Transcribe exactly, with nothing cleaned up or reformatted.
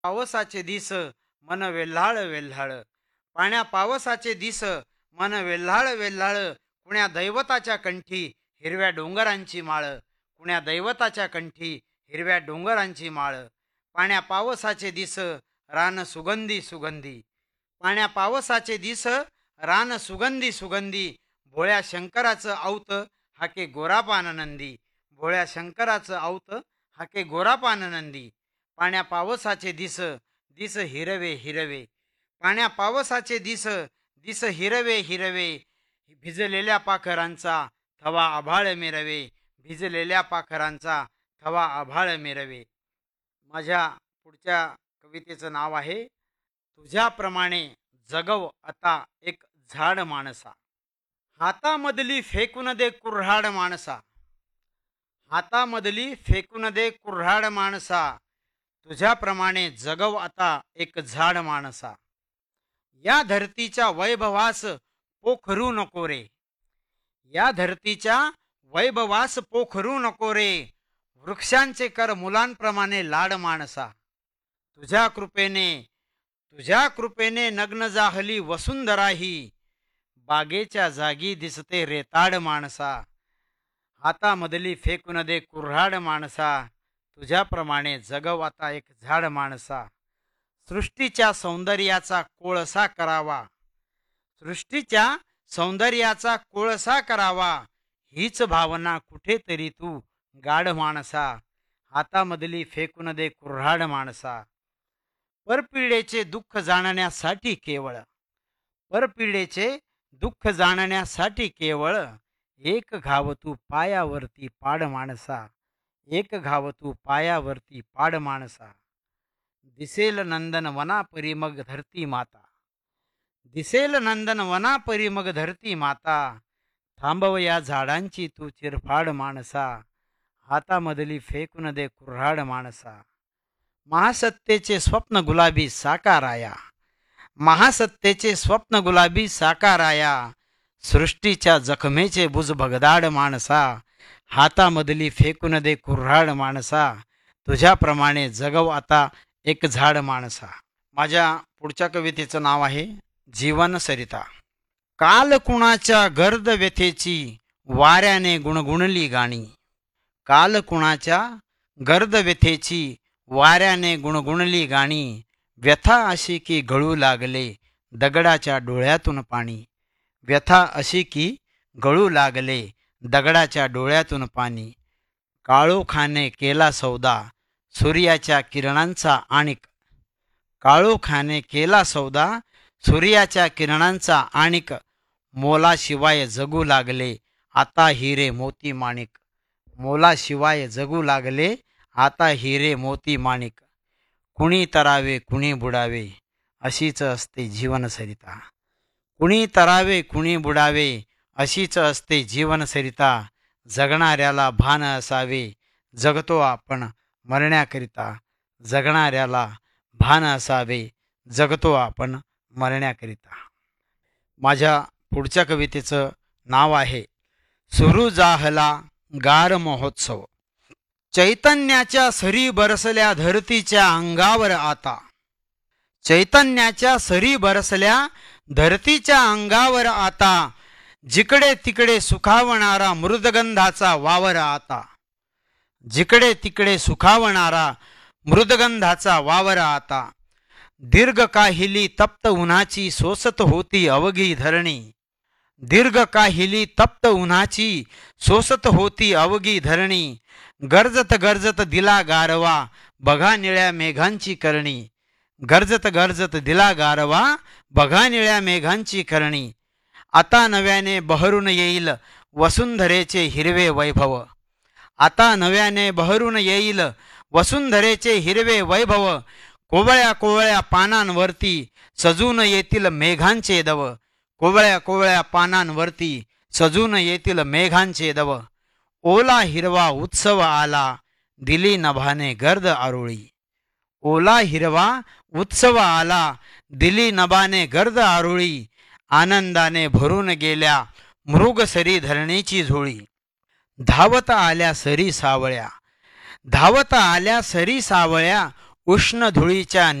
पावसाचे दिस मन वेल्हाळ वेल्हाळ, पाण्या पावसाचे दिस मन वेल्हाळ वेल्हाळ, कुण्या दैवताच्या कंठी हिरव्या डोंगरांची माळ, कुण्या दैवताच्या कंठी हिरव्या डोंगरांची माळ, पाण्या पावसाचे दिस रान सुगंधी सुगंधी, पाण्या पावसाचे दिस रान सुगंधी सुगंधी, भोळ्या शंकराचं आवत हाके गोरापान नंदी, भोळ्या शंकराचं आवत हाके गोरापान नंदी, पाण्या पावसाचे दिस दिस हिरवे हिरवे, पाण्या पावसाचे दिस दिस हिरवे हिरवे, भिजलेल्या पाखरांचा थवा आभाळ मिरवे, भिजलेल्या पाखरांचा थवा आभाळ मिरवे. माझ्या पुढच्या कवितेचं नाव आहे तुझ्याप्रमाणे जगव आता एक झाड माणसा. हातामधली फेकून दे कुऱ्हाड माणसा, हातामधली फेकून दे कुऱ्हाड माणसा, तुझ्याप्रमाणे जगव आता एक झाड माणसा. या धरतीच्या वैभवास पोखरू नको रे, या धरतीच्या वैभवास पोखरू नको रे, वृक्षांचे कर मुलांप्रमाणे लाड माणसा. तुझ्या कृपेने तुझ्या कृपेने नग्न जाहली वसुंधरा ही, बागेच्या जागी दिसते रेताड माणसा. हातामधली फेकून दे कुऱ्हाड माणसा, तुझ्याप्रमाणे जगव आता एक झाड माणसा. सृष्टीच्या सौंदर्याचा कोळसा करावा, सृष्टीच्या सौंदर्याचा कोळसा करावा, हीच भावना कुठेतरी तू गाढ माणसा. हातामधली फेकून दे कुऱ्हाड माणसा. परपिढीचे दुःख जाणण्यासाठी केवळ, परपिढीचे दुःख जाणण्यासाठी केवळ, एक घाव तू पायावरती पाड माणसा, एक घाव तू पायावरती पाड माणसा. दिसेल नंदन वनापरी मग धरती माता, दिसेल नंदन वनापरी मग धरती माता, थांबव या झाडांची तू चिरफाड माणसा. हातामधली फेकून दे कुऱ्हाड माणसा. महासत्तेचे स्वप्न गुलाबी साकाराया, महासत्तेचे स्वप्न गुलाबी साकाराया, सृष्टीच्या जखमेचे बुज भगदाड माणसा. हातामधली फेकून दे कुऱ्हाड माणसा, तुझ्याप्रमाणे जगव आता एक झाड माणसा. माझ्या पुढच्या कवितेचं नाव आहे जीवन सरिता. काल कुणाच्या गर्द व्यथेची वाऱ्याने गुणगुणली गाणी, काल कुणाच्या गर्द व्यथेची वाऱ्याने गुणगुणली गाणी, व्यथा अशी की गळू लागले दगडाच्या डोळ्यातून पाणी, व्यथा अशी की गळू लागले दगडाच्या डोळ्यातून पाणी. काळोखाने केला सौदा सूर्याच्या किरणांचा आणिक, काळोखाने केला सौदा सूर्याच्या किरणांचा आणिक, मोलाशिवाय जगू लागले आता हिरे मोती माणिक, मोलाशिवाय जगू लागले आता हिरे मोती माणिक. कुणी तरावे कुणी बुडावे अशीच असते जीवनसरिता, कुणी तरावे कुणी बुडावे अशीच असते जीवनसरिता. जगणाऱ्याला भान असावे जगतो आपण मरण्याकरिता, जगणाऱ्याला भान असावे जगतो आपण मरण्याकरिता. माझ्या पुढच्या कवितेचं नाव आहे सुरू जाहला गार महोत्सव. चैतन्याच्या सरी बरसल्या धरतीच्या अंगावर आता, चैतन्याच्या सरी बरसल्या धरतीच्या अंगावर आता, जिकडे तिकडे सुखावणारा मृदगंधाचा वावर आता, जिकडे तिकडे सुखावणारा मृदगंधाचा वावर आता. दीर्घ काहिली तप्त उन्हाची सोसत होती अवघी धरणी, दीर्घ काहिली तप्त उन्हाची सोसत होती अवघी धरणी, गरजत गरजत दिला गारवा बघा निळ्या मेघांची करणी, गरजत गरजत दिला गारवा बघा निळ्या मेघांची करणी. आता नव्याने बहरून येईल वसुंधरेचे हिरवे वैभव, आता नव्याने बहरून येईल वसुंधरेचे हिरवे वैभव, कोवळ्या कोवळ्या पानांवरती सजून येतील मेघांचे दव, कोवळ्या कोवळ्या पानांवरती सजून येतील मेघांचे दव. ओला हिरवा उत्सव आला दिली नभाने गर्द आरोळी, ओला हिरवा उत्सव आला दिली नभाने गर्द आरोळी, आनंदाने भरून गेल्या मृगसरी धरणीची झोळी. धावत आल्या सरी सावळ्या, धावत आल्या सरी सावळ्या, उष्ण धुळीच्या